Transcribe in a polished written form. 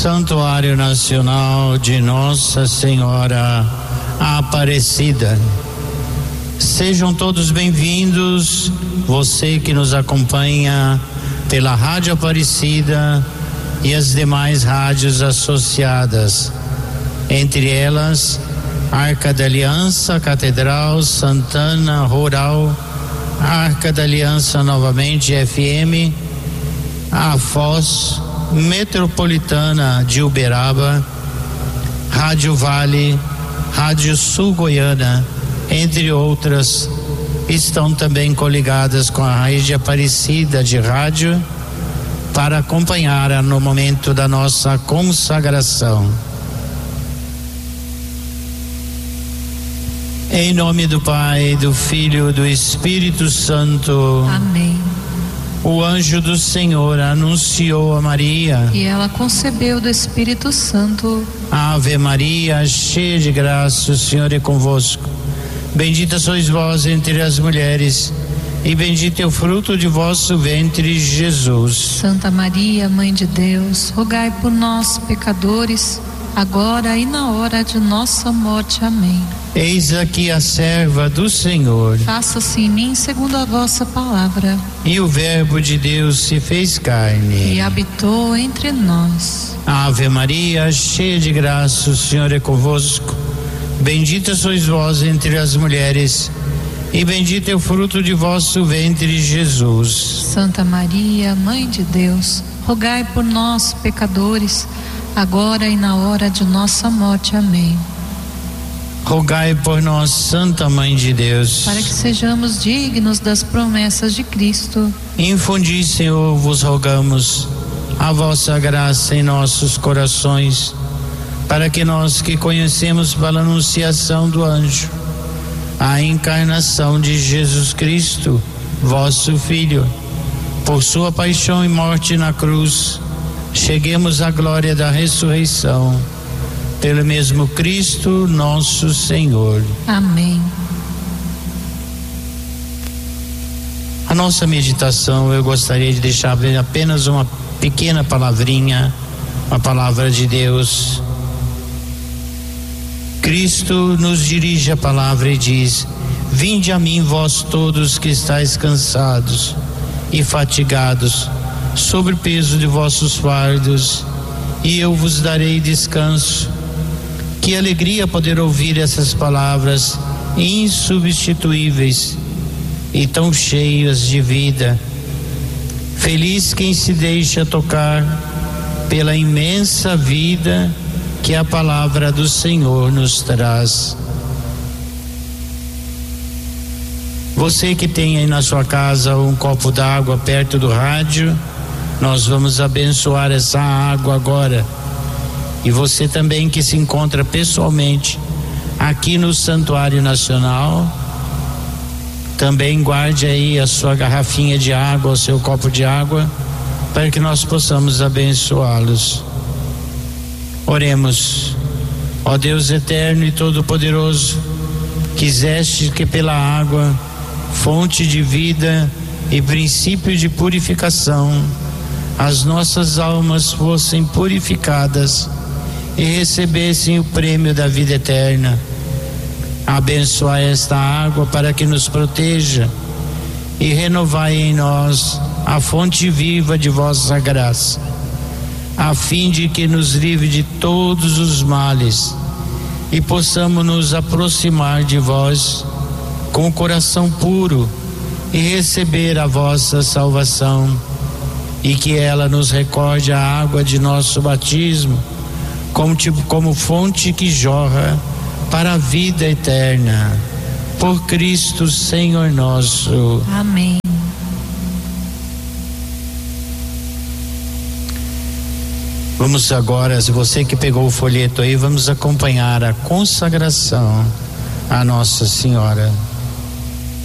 Santuário Nacional de Nossa Senhora Aparecida. Sejam todos bem-vindos, você que nos acompanha pela Rádio Aparecida e as demais rádios associadas, entre elas Arca da Aliança, Catedral, Santana, Rural, Arca da Aliança novamente, FM, a Foz, Metropolitana de Uberaba, Rádio Vale, Rádio Sul Goiana, entre outras, estão também coligadas com a Rede Aparecida de rádio para acompanhar no momento da nossa consagração. Em nome do Pai, do Filho e do Espírito Santo. Amém. O anjo do Senhor anunciou a Maria. E ela concebeu do Espírito Santo. Ave Maria, cheia de graça, o Senhor é convosco. Bendita sois vós entre as mulheres, e bendito é o fruto de vosso ventre, Jesus. Santa Maria, Mãe de Deus, rogai por nós, pecadores, agora e na hora de nossa morte. Amém. Eis aqui a serva do Senhor. Faça-se em mim segundo a vossa palavra. E o Verbo de Deus se fez carne e habitou entre nós. Ave Maria, cheia de graça, o Senhor é convosco. Bendita sois vós entre as mulheres, e bendito é o fruto de vosso ventre, Jesus. Santa Maria, Mãe de Deus, rogai por nós, pecadores, agora e na hora de nossa morte. Amém. Rogai por nós, Santa Mãe de Deus, para que sejamos dignos das promessas de Cristo. Infundi, Senhor, vos rogamos, a vossa graça em nossos corações, para que nós que conhecemos pela anunciação do anjo a encarnação de Jesus Cristo, vosso Filho, por sua paixão e morte na cruz, cheguemos à glória da ressurreição, pelo mesmo Cristo nosso Senhor. Amém. A nossa meditação, eu gostaria de deixar apenas uma pequena palavrinha, uma palavra de Deus. Cristo nos dirige a palavra e diz: vinde a mim vós todos que estáis cansados e fatigados, sob o peso de vossos fardos, e eu vos darei descanso. Que alegria poder ouvir essas palavras insubstituíveis e tão cheias de vida. Feliz quem se deixa tocar pela imensa vida que a palavra do Senhor nos traz. Você que tem aí na sua casa um copo d'água perto do rádio, nós vamos abençoar essa água agora. E você também que se encontra pessoalmente aqui no Santuário Nacional, também guarde aí a sua garrafinha de água, o seu copo de água, para que nós possamos abençoá-los. Oremos. Ó Deus eterno e todo-poderoso, quiseste que pela água, fonte de vida e princípio de purificação, as nossas almas fossem purificadas e recebessem o prêmio da vida eterna. Abençoai esta água para que nos proteja e renovai em nós a fonte viva de vossa graça, a fim de que nos livre de todos os males e possamos nos aproximar de vós com o coração puro e receber a vossa salvação, e que ela nos recorde a água de nosso batismo como fonte que jorra para a vida eterna, por Cristo Senhor nosso. Amém. Vamos agora, se você que pegou o folheto aí, vamos acompanhar a consagração à Nossa Senhora.